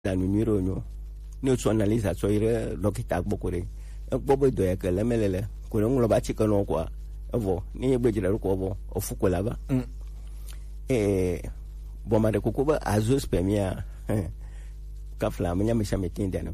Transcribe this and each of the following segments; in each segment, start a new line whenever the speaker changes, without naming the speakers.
la numéro nous sommes analysés à soirée l'hôpital beaucoup de bobo doya que la melele ko ngolo ba ci kano quoi avo ni be jira ko bo o fuko laba bon ma de ko ba azos pemia ka flam nya me chametin deno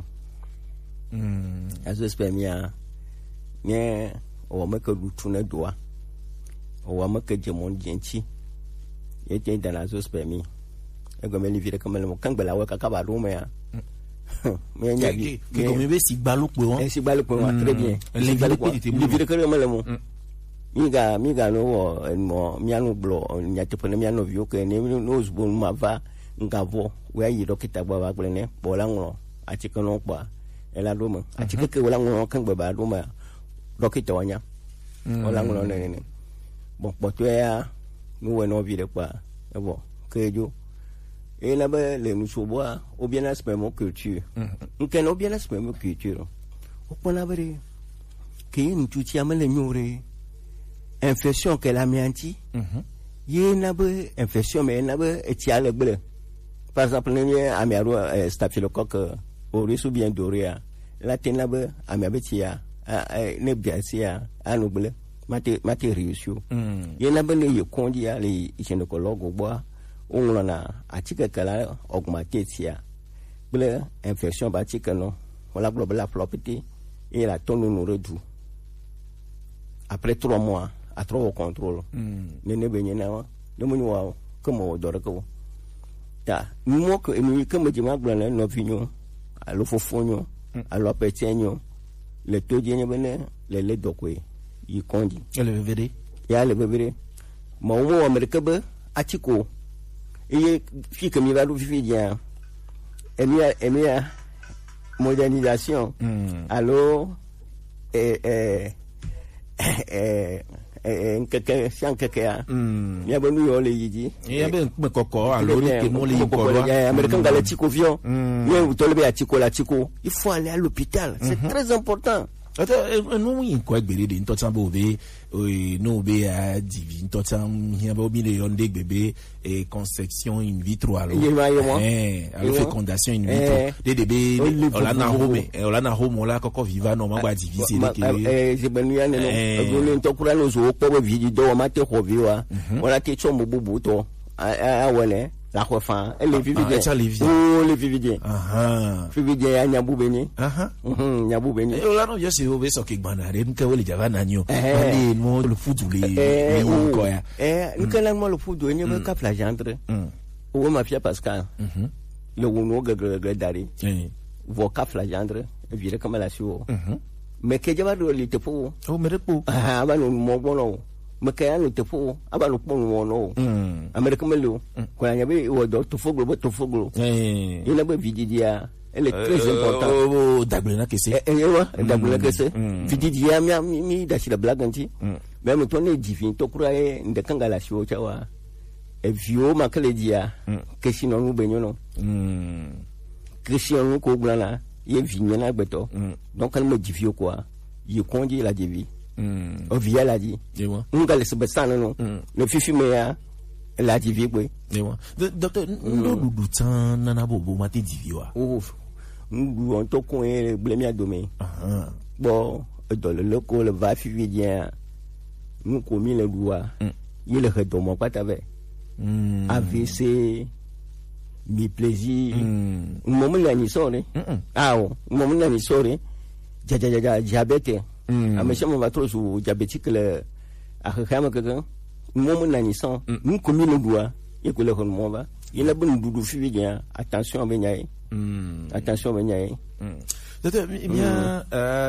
azos pemia ne o ma ka lutuna doa o ma ka jemon jenchi yete dana azos pemi e go me livire comme le kan bela wa ka ba do me ya mais il y a
que si balou pour
si balou pour très bien les balou livre que le mo miga no mo miano blo nya te pone miano vio que ne nos bon ma va ngavo we yi dokita gba ba gbe ne bola ngro ati kan no pa e la do mo ati ke wala ngro kan gba ba do ma dokita wanya wala ngro ne bon poto ya no we no vire kwa e bo que yo et là-bas, les mouchobois, ou bien l'aspect de culture. Ou bien l'aspect de culture. Ou qu'on a vu qu'il y a une toute infection qu'elle a mis en ti. Il y a une infection, mais il y a une bleu. Par exemple, il y a un staphylocoque auris ou bien doria. Là, il y a un abetia, un biasia, un bleu, matériaux. Il y a les gynécologues au bois. On a atika kala augmenté tia bla infection ba tika no wala global property et la tonne nous redu après 3 mois à 3 contrôle ne benye na no mu wa comme do reko ta mo ko enu comme jima gblan no vinyo alo fofonyo alo petenyo le to je bene le dokwe yi kondi
le bebere
ya le bebere mo amerika ba atiko et puis comme il va vivre bien et modernisation alors quelqu'un sans quelqu'un il y a bon yo le yidi
il y a ben koko alors que mon les koko
américain dans le tico vion il y a tolbe à tico la tico il faut aller à l'hôpital c'est très important.
Non, oui, quoi, bébé, une totan bébé, no be a divi, une totan, il y a des bébés, et conception in vitro, alors, fécondation in vitro, des bébés, on l'a home, on l'a coco viva, non, ma divi, c'est
j'ai venu à nous, tokura nous au pauvre vidéo, maté reviwa, on a été chombo boubouto, ouais, la refan, elle est vivide. Oh, les vivide. Vivide à Nyaboubeni. Nyaboubeni.
Et là, non, je sais, on va s'occuper de banane, nous avons les javanagno. Nous, le foot, les
Oukoya. Nous avons le foot, nous avons cap la gendre. Ou ma fille Pascal. Le Wouno Gagradari. Vos cap la gendre, vire comme la suo. Mais que j'avais de l'été pour.
Oh, mais pour.
Ah, bah, nous, mon bon. Makaya no tefo aba no pon wono america melo ko anya be wo do to foglo ina be vididia elle est très important
dablena kese
dablena kese vididia mi da shi da blaganti même to ne divin to kura e ndekanga la shiwo chawa e vio makale dia kesi no benyo no kesi no ko blana ye vinyana beto donc elle me divio quoi ye kondi la divi o via la di nga le sebesana no le fifi me ya la di vi gbe
docteur no dudu tan nana bobo mate di vi wa
ngu on to ko e blemi adome bon dans le loco le va fifi bien nous commis le doigt il le redomo pas t'avais AVC mi plaisir moment la ni sore moment la ni sore diabète amesema va trop sur diabétique le akama que moment na nisan nous commis le doigt et que le hormone va il a bon doudou fi bien attention benyaye
docteur bien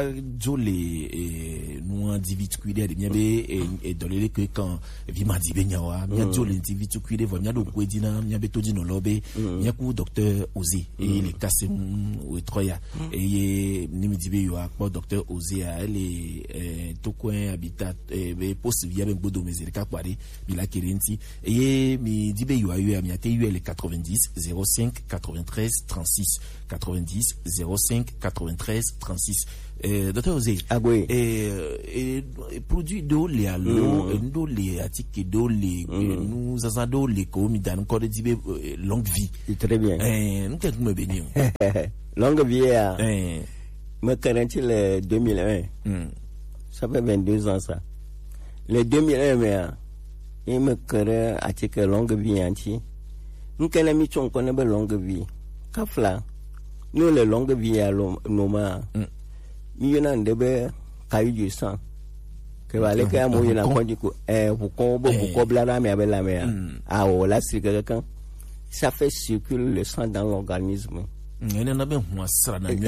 jolé nous individu cuidé bien et dans les que quand vima di benyawa bien jolé individu cuidé va bien do kwedina bien beto no lobe bien ku docteur Osé et les casse ou troya et ni mi di be yo akpo docteur Osé a les to coin habitat et poste via ben bodo meserika kwari bila kirenti et mi di be yo a eu a mi ate eu les 90 05 93 36 90 05 93 93 36. Docteur Osé,
Agoué.
Produit d'eau, les allo, d'eau, les articles d'eau, les nous avons les commis dans encore des longue vie.
Très bien.
Nous t'es me béni.
Longue vie, me garantis le 2001. Ça fait 22 ans ça. Le 2001, mais il me créé article longue vie entier. Nous connaissons mission qu'on a longue vie. Kafla, nous les longues vie à l'oma. Il y en a des cailloux du sang. Que va aller qu'à mouiller la conduite, pour qu'on blâme avec la mer. Ah, oh, là, c'est quelqu'un. Ça fait circuler le sang dans l'organisme.
Il y en a bien, moi, ça,
on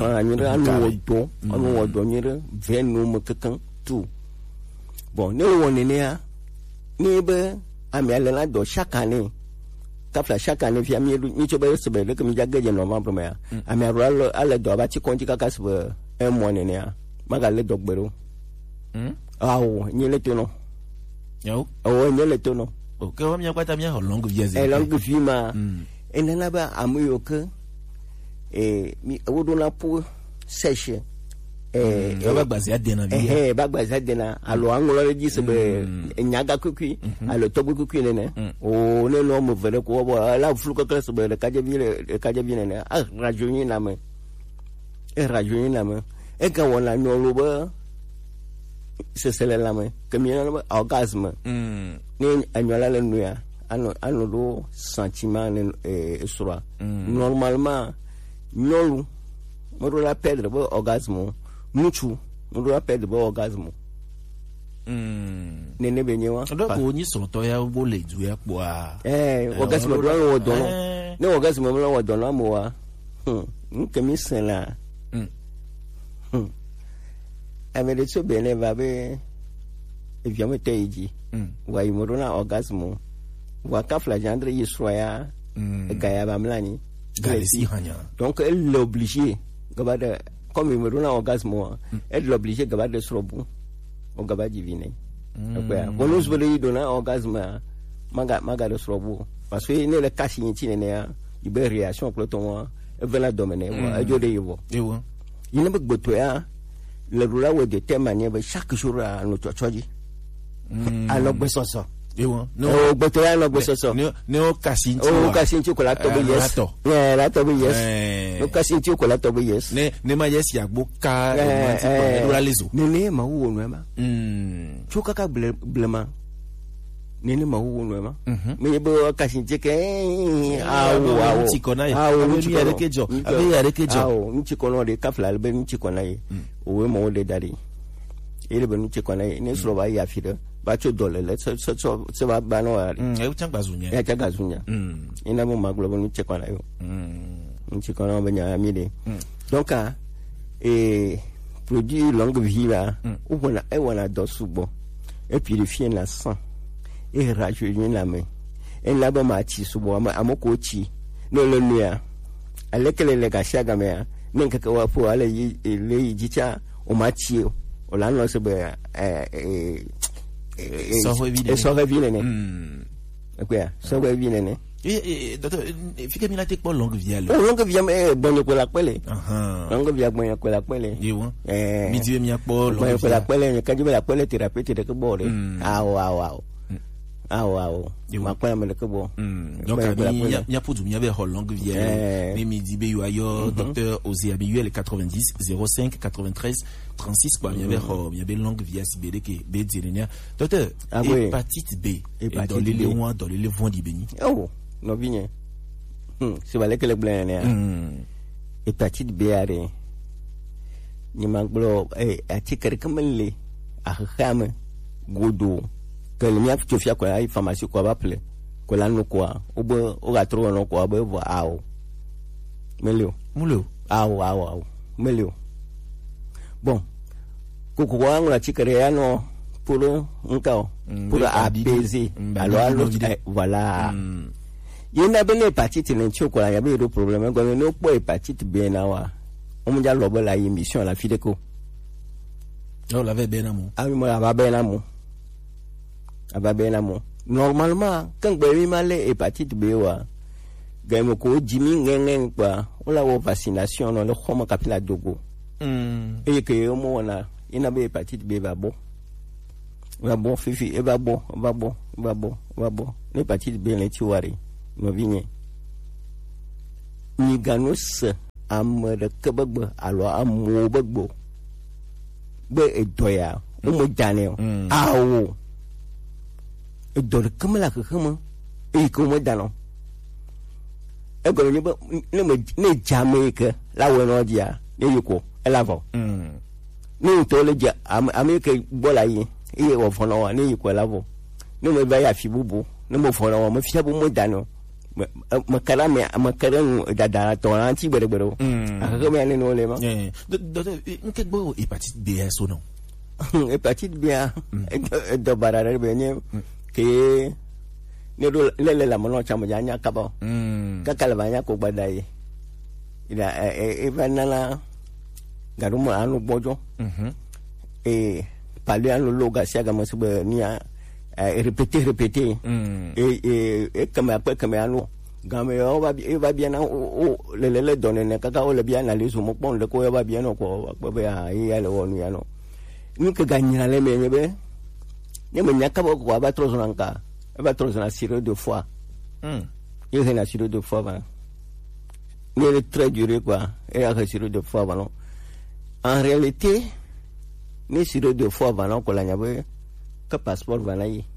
nous donner 20 noms, quelqu'un, tout. Bon, nous, on est né à Nebe, à Merlin, chaque année. Chaque année, il y a mis sur le sebe, comme il y a gagné novembre, mais à Merlin, à la doba, tu comptes qu'à un mois, né à Magalé Dogbero. Ah, oh, n'y est le tonneau. Oh, n'y est le tonneau.
Ok, on y a pas ta bien, longue vie.
Longue vie, ma. Et là-bas, à Mouyoke, et Oudona pour sèche.
Bagbazi adena
bi bagbazi adena alo angolo di sebe nyaga kukui alo tobu kukui nene o ne no mo vere ko bo la fluka kala sebe le kaje bi nene a rajuni na me e ka wona nyolo ba se sele la me kemi na ba orgasme ni anyola le nuya ano do sentiment sura normalement nyolu mo la perdre ba orgasme muchu ndo appelle de orgasme nene benyewa
donc oni sonto ya bo le du ya po
orgasme do wo don ne orgasme mo wo don mo wa nkemi sela ave de so bene va be eviamo teiji wa imorona orgasme wa kafla gendre yisroya gaya bamlani
galesi hanya
donc elle l'obligé gabada comme il me donne un orgasme, elle est obligée de garder sur le bout, au gaba divine. Quand nous voulons donner un orgasme, maga sur le bout. Parce que il y a le cas signifié, il y a une réaction pour le temps, et veut la dominer, et je l'ai vu. Il n'y a pas de toi, le roula ou de telle manière, chaque jour à notre choisi. Alors, besoin ça.
No,
botoya no bososo.
No kasinti.
Oh, kasinti ko la tobe yes. La tobe yes. No kasinti ko la tobe yes.
Ne ma yes ya boka la lezo.
Ne ma wo no ma. Chuka ka blema. Ne ma wo no ma. Me bo kasinti ke awo.
Nchikona ye. Abi ya rekejo. Abi ya rekejo.
Awo, nchikono de kafla albe nchikona ye. Owe mo de dari. Ele be nchikona ye. Ne sro ba ya fide. Bacho dole le se va bano ari
e changazunya
ina mo maglo bo nche kona yo nche kona ba nya amide donc produit longue vie là ou on a do subo et purifier la sang et rajeunir la main et là ba ma ti subo amoko chi no le nia alekele le ga shaga me nenka ka wa po ale le jicha o ma ti o la no se be
ça revient
ça revient quoi ça revient
docteur fika mina tek pour longue vie
longue vie bon ko la pele longue vie bon ko la pele
yewo mi di mi akpo
longue ko la pele ka di la pele thérapeutique de ko bore ma kwa me ko bo
donc il y a pour du bien longue vie mi di be yo ayo docteur Osé Abiyuel 90 05 93 36 quoi il y avait longue vie sibede ke be direnia docteur hépatite B dans les levons di beni
no vigne c'est valé que le blanc hépatite B are ni manglo a tikere kamele a khame godo que le mia tu fia quoi pharmacie quoi va appeler ko la no quoi o ga tro no quoi ba awo melio awo melio bon koko wangu la tikere ya no pour nkao pour apaiser alors voilà il y a une hépatite n'intio la y avait des problèmes quand on pas hépatite bien là on me dit lobo la émission la fille de ko
on l'avait bien amour
moi va bien amour normalement quand ben mal hépatite B wa gagne ko jimi ngeng quoi on la vaccination no le xoma kapila dogo et que au moins on a ina be hépatite B va bon fifi va bon l'hépatite B le tiwari no vigne ni ganus am de kebegbe alo am begbo be edoya o mo dane awo edo de kemla ke kema e ko mo dano e go ni ne jamaica la wono dia ne yuko elavo ni to le ja america bola yi e wo fono wa ne yuko elavo ne mo ba ya fibubu ne mo fono wa mo fiabu mo dano makaran dada to anti berebero akako me no le ma
nke gbo hepatite B so no
hepatite B do barare be ni ke ne do le la mono chamo janya kabo kakala banya ko gbadai ida e banana garumo anu bojo pali anu loga siaga masibe nia répéter et comme après comme anu game yo va bien le donner ne kaka o le bien aller sur mon pont le ko va bien ko be ya le wonu ya no ni que gagner le me be ne me nyaka ko ba trop zonanka ba trop zona sirop de foie il est na sirop de foie va ni le très duré quoi et à sirop de foie va non en réalité ni sirop de foie va non ko la nyabe que passeport va na yi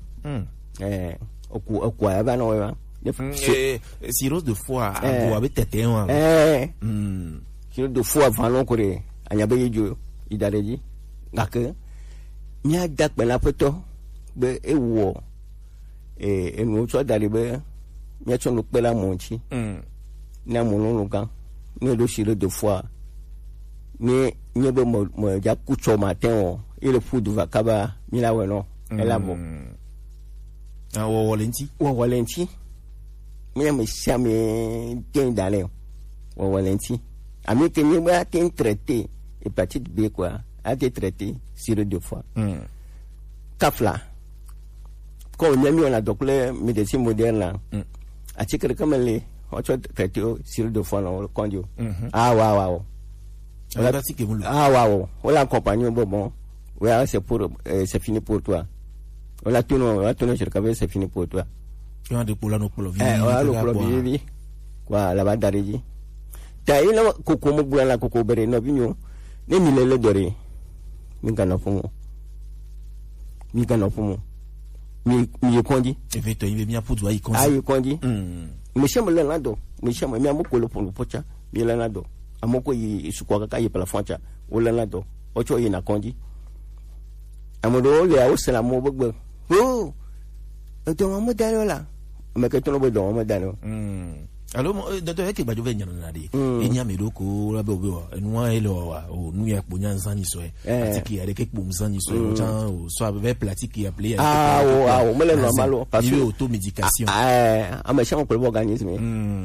oku ya ba no wa
cirrhose de foie abo avec tete wa
cirrhose de foie va non ko re anya be yijo idareji ngake nya dakpe la poto be ewo enu so dare be nya so no pe la monchi na mo no gan ni do cirrhose de foie ni be mo ja kucho matin o ile food va kaba mi la we no elabo Walenti me chame ten dale Walenti ami que ni ba ten traité hépatite B quoi a été traité sirop de foie kafla ko nyami on a donc le médecine moderne a tikere comme les on traité sirop de foie no kondio wow la compagnie bon ouais c'est fini pour toi on a tout sur le c'est fini pour toi
tu as de pour no pour
vie quoi la badariji ta ina koko mo bula la koko bere no binyo ne mi lele dore mi kana fumu mi kondi
evito ibe mi apudu ai kondi
ai kondi mi shamo le lado mi shamo mi amoko lo pour pocha mi le lado amoko yi sukwa kaka yi pala foncha o le lado ocho yi na kondi amodo le a osela mo gbogbo to mo dalo la me ke to no bodo mo dalo
alors docteur e ke ba jo ve nyana na de enya me do ko la be obewa enwa ele wa o nu ya kpo nyanza ni so atiki ya de ke kpo mza ni so o chan o so ave pratique ya play
mo le normal parce que
automédication
amachama ko organisme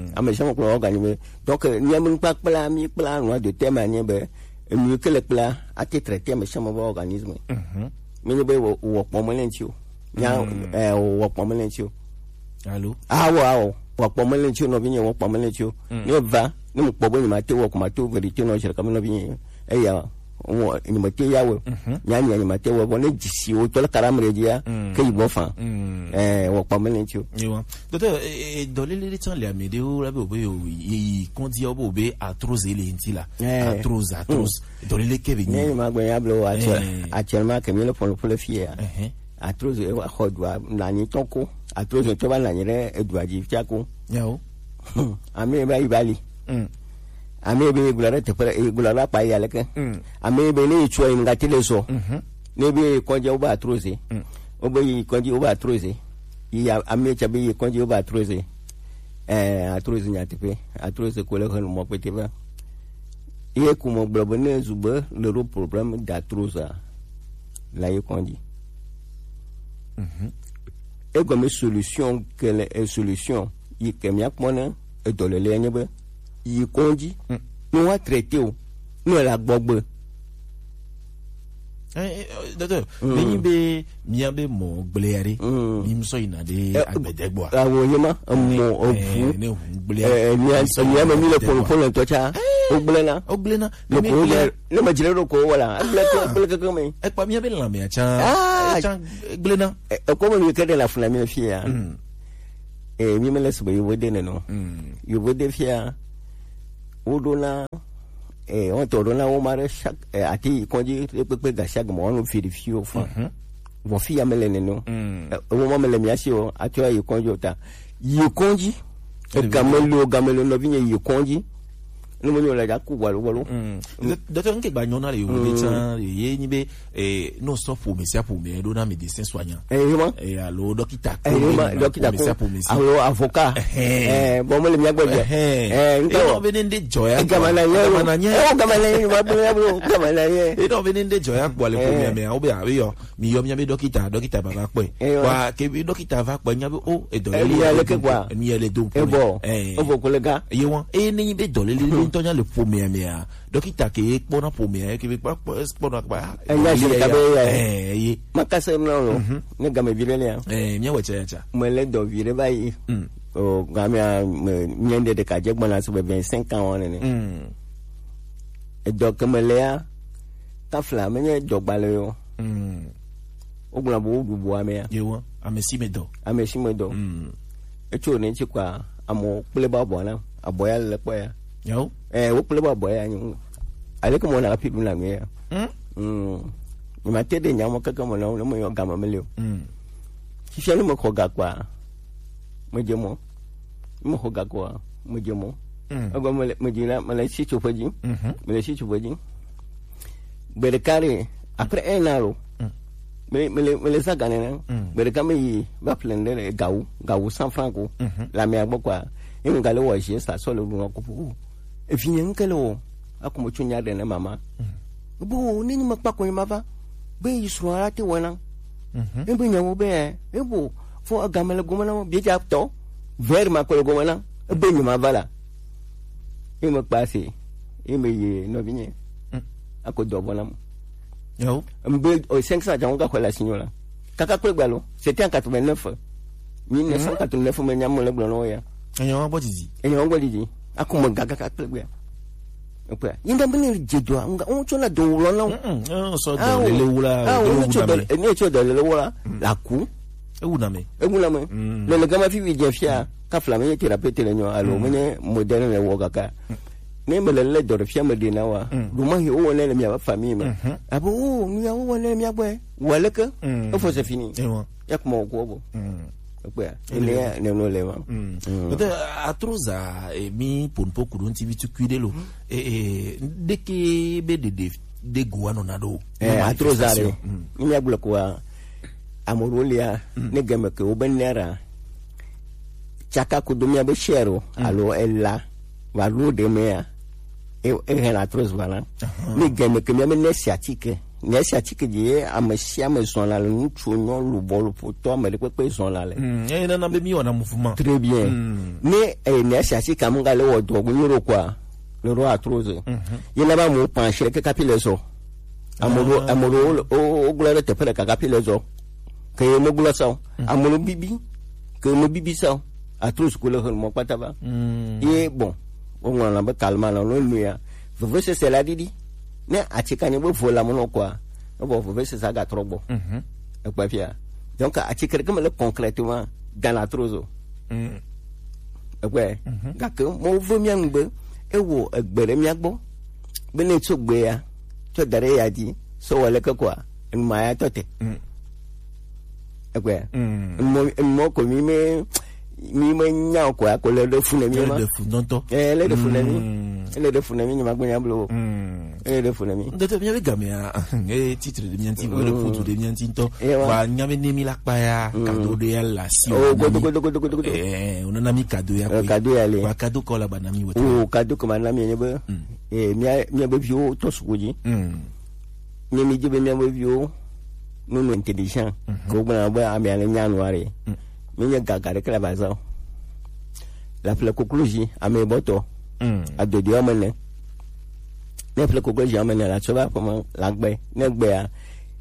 donc nyam pa pla mi pla no de tema nyebe mieux que le plat a été traité mais ça mon organisme mais ne be wo pomelentio nya wo pomelentio
allo
wo pomelentio no binye wo pomelentio ne va ne mo pobo ni mate wo ko mate verité no shirka no binye ya wo ni mate ya wo nya ni mate wo ne jisi o to la karamre dia ke ibo fa wo pomelentio
yo docteur dans les temps les amédéo la be obo yi kondi obo be arthrose le ntila arthrose dans les kevin
ni ma gbe ya blo actuellement que mi le pour le fier arthrose e ho doa na ni tonko arthrose to ba na nyere eduaji fiako
yao
ami ba ibali ami be gulara te para gulara pa ya leke ami be ni chuo ngati le so ne be konje oba arthrose obo yi konje oba arthrose ya ami cha be konje oba arthrose arthrose nya tepe arthrose ko le ko mo pete ba ye kuma blabone zuba le problème d'arthrose la ye konji et comme solution yi kemia pona e dole le nyebe yi konji no wa traité o no la gbogbo
Docteur, ni be miabe mo gbeare ni mso ina de agbedegbo
awo yema mo ofu
ne
ni ame mi le polo to cha ogbelena le ma jile ko wala ogbele ko me
e pa miabe la me cha ogbelena
e ko mo ke de la funa mi fia mi me le so yo de ne no yo de fia odona on to dona o mare chaque ati konji pepe ga chaque mo on vérifie au fond wo fi amele ne no o mo mele mi asio ati o yi konji ota yi konji gamelo no vinye yi konji no mo la ja ku walo
docteur nke gba nyona le wo de tan ye ni be no so pour me dona médecin soignant allo docteur
ko allo avocat bon mo le mi agboje
nko benende joya
gamana ye wa gamana ye
do benende joya po le ko me o be yo mi yo be docteur baba pe wa ke bi docteur va pe nya be o e do
le ke kwa
mi ele do
o bo kolega
ye won ni be do le tonya le pomia mea dokita ke pona pomia ke be pona ba
ye makase no ne game virele ya
mia wacha cha
mele do vire bai o game nyende de ka je gbona so be 25 ans on ne e do kemele ya ta fla me ne jogbale yo o gbona bo bu amea
ye won amesi medo
e cho ne chi kwa amo pele ba bona aboya le kwa ya
yo
wo pele ba boya nyu ale ko mo na pidu na me ni ma tede nya mo kaka mo na mo yo gama melio si fianu mo ko ga kwa mo je mo ko ga kwa mo je mo ago mo jina ma la si chofaji me la si chofaji berkare après un an me sa gane na berkame yi ba plende gawu 100 francs ko la me agbo kwa en gale wo je sa so lo no ko pu e finyen kelo akumo chunya de na mama bu ni ma pa ko ma ba be yisro ara te wona e be nyawo be e bu fo agamele gomana bi ja to ver ma ko gomana e be ni ma bala e ma pase e me ye no binye akodo bona
yo
mbe o 500 janga ko la signora kaka ko gbalo c'était en 89 1989 me nyamo le gbalo ya
enyo abodiji
akumo gaga ka plegbe opa yinda bele jedo nga on chola do lo na
so do le wula
ni cho do le wula la ku
ewuna me
le gama fi je fia ka fla me therapeute le nyo alo me moderne le woga ka ne me le do fia me de na wa du ma hi o le mi ba famille me abo ni ya o le mi agbe wale ka o fo se fini ya ko ko bo ne no le wa
atroza mi ponpo kurunti bitu kwidelo deke be de guano nado
atroza re ni ya bula kwa amorulia ne game ke obenera chaka kudumia be shero alo ella wa lu de mea e la atroza wala ni game ke me nesiatike je amasia me son la lu chonyo lu bolu poto me de pe son la le
na be mi ona mouvement
très bien mais nesiatike amunga le wodo guniro kwa le roi atroza yena ba mo pencher ke capile so amoro o glore te pele ka capile so ke mo gula so amoro bibi ke mo bibi so atroza ko le mo pataba et bon on a ba calma na no nuya vous c'est la didi ne atikanye bo vola mono kwa bo vous c'est ça ga trobo e kwa fia donc atikere comme le concrètement dans la trozo e kwa ga ke mo vo mi angbe e wo egbere mi agbo be ne to gbe ya to dare ya di so wale ka kwa ma ya tote e kwa mo ko mi me nya kwa ko le de fune mi ma
le de funonto
le de fune mi ele de fune mi ni magbonya blo ele de fune mi
de te bien gamia titre de mianti le photo de mianti to wa nyame ni mi la pa ya cadeau de la si
go
on a mi cadeau ya
le
wa cadeau ko la banami wote
cadeau ko manami ni be mi be bio to suji ni mi jibe mi be bio no intelligent ko bana ba ami ale nyanware mi nya gagare kala baza la conclusion ame boto ado di amene ne kokoloji amene la choba como la gbe ne gbe a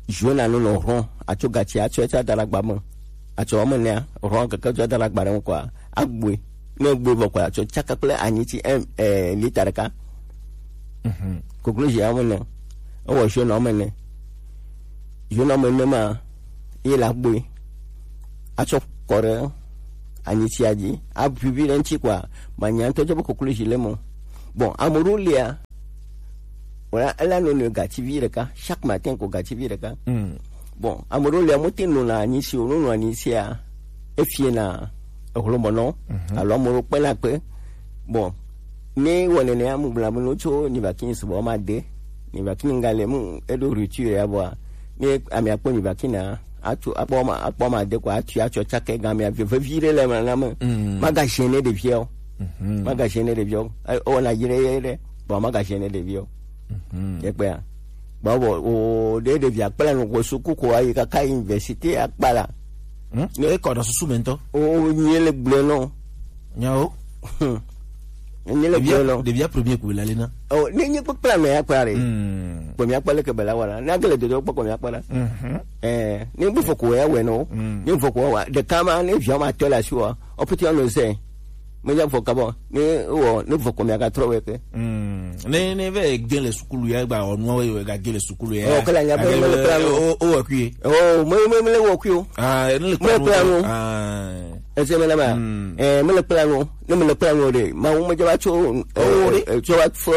jona no no ron acho gachi acho eta daragba mo acho mo ne ron ka ka daragba ren kwa agbe no gbe bo kwa acho chaka kle anyiti litaraka conclusion mo ne o sho no mo ne jona mo ne ma ila gbe acho kore anyiti aji abubi ren chi kwa manyanto jobo conclusion le mo bon amorulia voilà elle no ne gativire ka chaque matin ko gativire ka bon amorulia motino na anyisi onu no anyisi a efie na olomono alors mo pe la pe bon ni wona ne amu bla mo cho ni vaccine so ma de ni vaccine ngale mu edo rituire ya bo ni ami apo ni vaccine atu apoma de ko atu acho chake ga mi avie vire le na maga chaîner de vieux maga chaîner de vieux o na yire bon maga chaîner de vieux yekpe bawo o de vieux pala no ko suku ko ayi ka université akpala
ne ko da susu mento
o nyele bleno
nyao
nyele bleno
de via premier ko la lena
o ne nye ko plan me akware ko mi akpala ke bela wala na gele de ko mi akpala ne bu foko ya we no ne foko wa de kama ne via ma tola sure o puti on say me ya foko bo ne foko mi aka trowe ke
ne ve gen le sukulu ya gba onu we ga gen le sukulu ya
o kala nya be le plan
o akui
me le wo ku
ne le plan
ese me la ma me le plan no me le plan de ma o me ja cho cho wa fo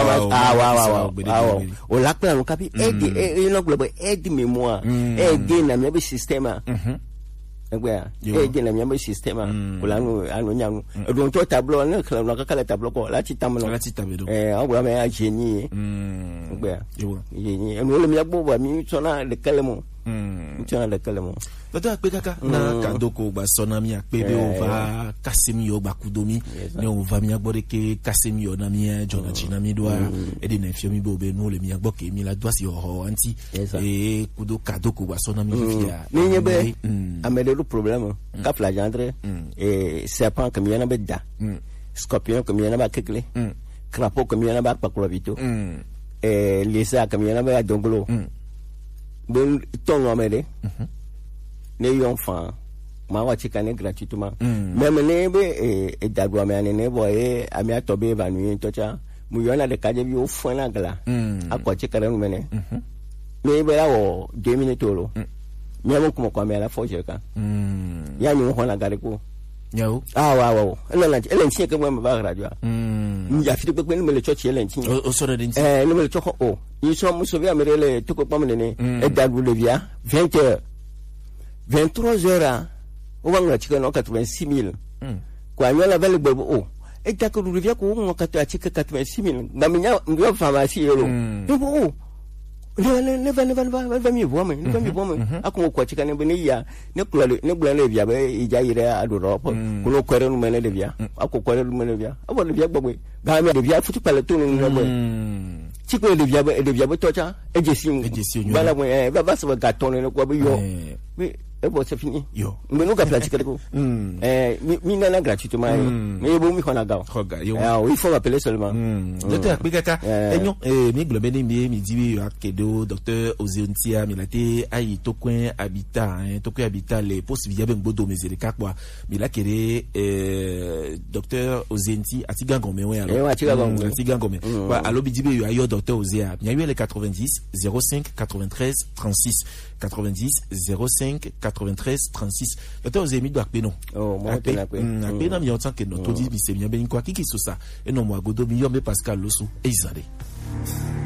o la plan kapi e no globe di memoire di na me systema egwa di na me systema kula no anu nyanu do to tableau na kala tableau ko la ti tamno agwa me a genie egwa genie enu le mi agbo ba mi tsona de kalemo tsona de kalemo
Docteur Akpekaka na kadoko ba sonami akpebe ova kasemi yo bakudomi ne ova mi agbore ke kasemi yo na mi jona china mi doa e de na fiomi bo be no le mi agbo ke mi la doa si ho anti e kudo kadoko ba sonami fia
ni nyebe amele lu problème ka flagendre e serpent que mi yana bedda scorpion que mi yana ba kekle crapaud que mi yana ba paklovito e lisa que mi yana ba dongolo bon ton amele ne yonfa ma wa chikane gratuitement même ne be dagwa me ne boy ami atobe vanu tocha mu yona de kaje bi o fona gala akwa chikare no mene me be la wo 2 minutes lo me mo kuma kwa me la foje ka ya ni ho na gare ko
yao
wa elen tie ke mo ba radio ya fi pe me le church elen tie
o so de
ne me le choko o yi so mu so via me le to ko pam ne dagwu le via 20h 23h o wanga chika no 86,000 kwa nyola vale bobo e tako ruvia ko ngo kata chika 86,000 ngaminya ndio pharmacie yolo bobo ne va mi voir ako ko chika ne beni ya ne kula le via be ija ire adoro ko no kwere no mele le via ako kwere no mele via abo le via gbogbo ga me le via futu pale to no ngbo chiko le via be tocha ejesi bala mo ba so ga tono ne ko be yo ebo c'est fini
yo
mbenu ka pratique ko mi nana gratuitement mais bo mi kona ga il faut appeler seulement
docteur Akpekaka enyo mi globe ni mi di akedo docteur Ozentia mi late ayi tokwen habitat les postes via ben bodo mezerika kwa mi la kere docteur Ozenti atigangome we alors atigangome kwa alobi dibe yo ayo docteur Ozea mi ayo le 90 05 93 36 90 05 93 36 docteur Ozemi do akpe non akpe na mi ontan ke no to di bi se mi ben kwa kiki so sa e no mo agodo mi yo me Pascal Loso e izare